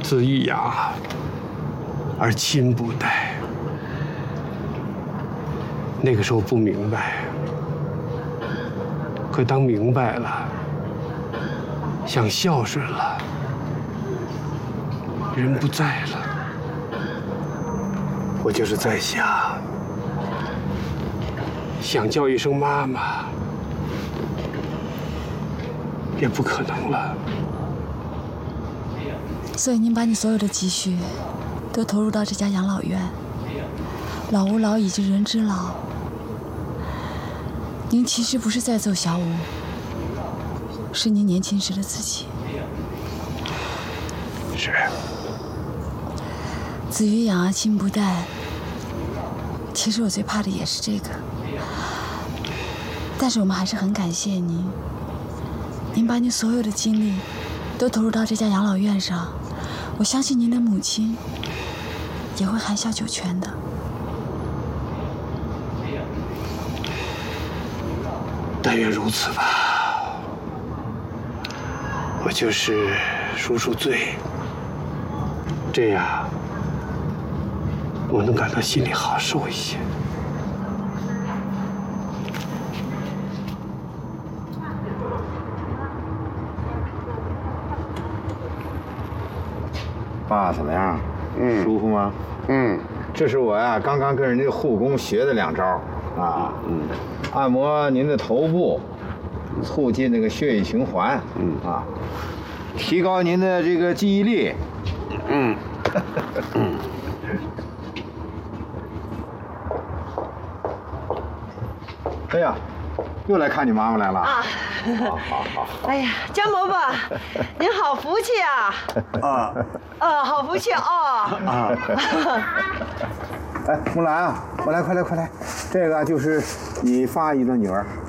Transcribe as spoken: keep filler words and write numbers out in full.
子欲养而亲不待。那个时候不明白，可当明白了，想孝顺了，人不在了，我就是在想，想叫一声妈妈，也不可能了。 所以您把你所有的积蓄都投入到这家养老院，老吾老以及人之老。您其实不是在奏小舞，是您年轻时的自己。 是。 子欲养而亲不待，其实我最怕的也是这个。但是我们还是很感谢您，您把您所有的精力都投入到这家养老院上，我相信您的母亲也会含笑九泉的。 但愿如此吧。我就是赎赎罪，这样我能感到心里好受一些。 爸怎么样？ 嗯， 舒服吗？ 嗯， 这是我呀刚刚跟人家护工学的两招啊。 嗯， 按摩您的头部，促进那个血液循环。 嗯啊，提高您的这个记忆力。 嗯嗯。 哎呀，又来看你妈妈来了。 啊， 好好好。 哎呀，江伯伯，您好福气啊！ 啊， 啊，好福气哦！ 啊， 哎，木兰啊，快来快来快来，这个就是你发姨的女儿